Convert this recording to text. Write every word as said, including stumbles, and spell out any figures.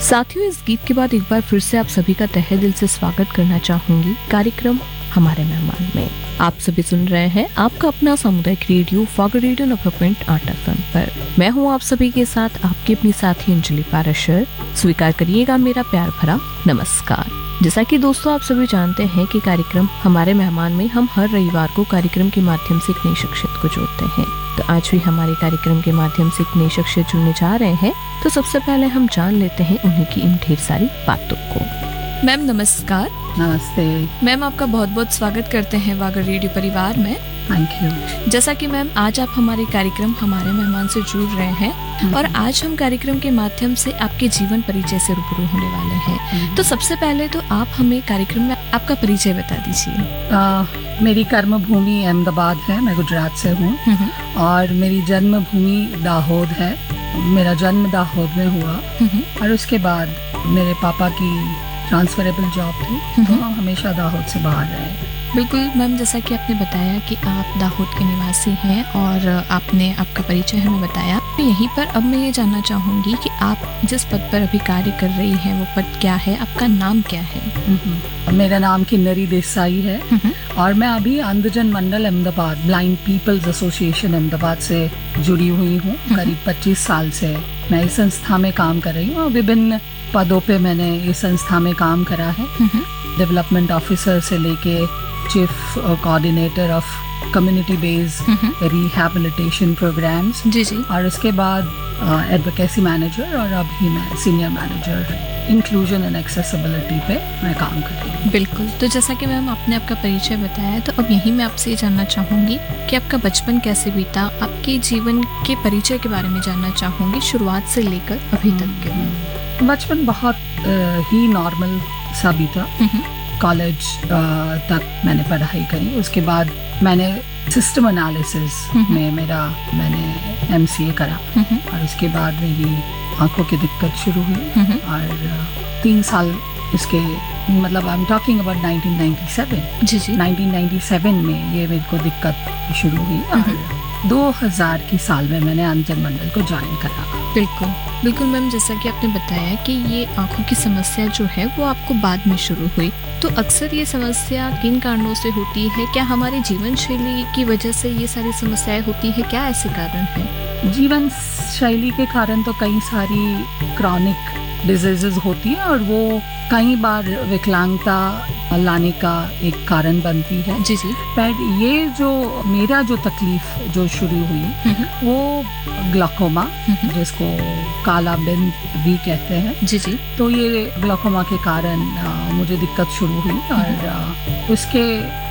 साथियों, इस गीत के बाद एक बार फिर से आप सभी का तहे दिल से स्वागत करना चाहूंगी कार्यक्रम हमारे मेहमान में। आप सभी सुन रहे हैं आपका अपना सामुदायिक रेडियो फॉग रेडियो नब्बे पॉइंट आठ एफएम पर। मैं हूं आप सभी के साथ आपकी अपनी साथी अंजलि पाराशर। स्वीकार करिएगा मेरा प्यार भरा नमस्कार। जैसा कि दोस्तों आप सभी जानते हैं कि कार्यक्रम हमारे मेहमान में हम हर रविवार को कार्यक्रम के माध्यम से एक नई शख्सियत को जोड़ते हैं। तो आज भी हमारे कार्यक्रम के माध्यम से एक नई शख्सियत जुड़ने जा रहे हैं। तो सबसे पहले हम जान लेते हैं उन्हीं की इन ढेर सारी बातों को। मैम नमस्कार। नमस्ते मैम, आपका बहुत बहुत स्वागत करते हैं वागर रेडियो परिवार में। Thank you. जैसा कि मैम आज आप हमारे कार्यक्रम हमारे मेहमान से जुड़ रहे हैं और आज हम कार्यक्रम के माध्यम से आपके जीवन परिचय से रूबरू होने वाले हैं। तो सबसे पहले तो आप हमें कार्यक्रम में आपका परिचय बता दीजिए। मेरी कर्म भूमि अहमदाबाद है, मैं गुजरात से हूँ और मेरी जन्म भूमि दाहोद है। मेरा जन्म दाहोद में हुआ और उसके बाद मेरे पापा की ट्रांसफरेबल जॉब थी तो हम हमेशा दाहोद से बाहर रहे। बिल्कुल मैम, जैसा कि आपने बताया कि आप दाहोद के निवासी हैं और आपने आपका परिचय हमें बताया। तो यहीं पर अब मैं ये जानना चाहूँगी कि आप जिस पद पर अभी कार्य कर रही हैं वो पद क्या है, आपका नाम क्या है? मेरा नाम किन्नरी देसाई है और मैं अभी अंधजन मंडल Ahmedabad blind peoples association Ahmedabad से जुड़ी हुई हूँ। करीब पच्चीस साल से मैं इस संस्था में काम कर रही हूँ और विभिन्न पदों पे मैंने इस संस्था में काम करा है। डेवलपमेंट ऑफिसर से लेके chief coordinator of community based rehabilitation programmes जी जी और उसके बाद एडवोकेसी मैनेजर और अभी मैं senior manager inclusion and accessibility पे मैं काम कर रही हूँ। बिल्कुल। तो जैसा कि मैम आपने आपका परिचय बताया, तो अब यही मैं आपसे ये जानना चाहूँगी कि आपका बचपन कैसे बीता, आपके जीवन के परिचय के बारे में जानना चाहूँगी, शुरुआत से लेकर अभी तक के। बचपन बहुत ही नॉर्मल सा बीता। कॉलेज तक मैंने पढ़ाई करी, उसके बाद मैंने सिस्टम एनालिसिस में मेरा मैंने एमसीए करा और उसके बाद मेरी आंखों की दिक्कत शुरू हुई और तीन साल इसके मतलब I am talking about nineteen ninety seven. Ji ji nineteen ninety seven में ये मेरे को दिक्कत शुरू हुई और दो हज़ार की साल में मैंने अंधजन मंडल को ज्वाइन करा। बिल्कुल बिल्कुल मैम, जैसा कि आपने बताया कि ये आंखों की समस्या जो है वो आपको बाद में शुरू हुई, तो अक्सर ये समस्या किन कारणों से होती है? क्या हमारी जीवन शैली की वजह से ये सारी समस्याएं होती है? क्या ऐसे कारण है? जीवन शैली के कारण तो कई सारी क्रॉनिक डिजीजेस होती है और वो कई बार विकलांगता लाने का एक कारण बनती है। जी जी पर ये जो मेरा जो तकलीफ जो शुरू हुई वो ग्लाकोमा, जिसको काला बिंद भी कहते हैं। जी जी तो ये ग्लाकोमा के कारण आ, मुझे दिक्कत शुरू हुई और आ, उसके